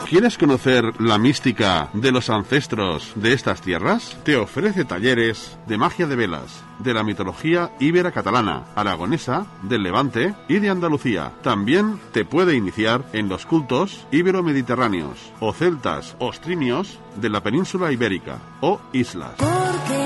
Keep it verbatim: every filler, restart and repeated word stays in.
¿Quieres conocer la mística de los ancestros de estas tierras? Te ofrece talleres de magia de velas, de la mitología íbera catalana, aragonesa, del Levante y de Andalucía. También te puede iniciar en los cultos ibero-mediterráneos, o celtas o ostrimios de la península ibérica, o islas.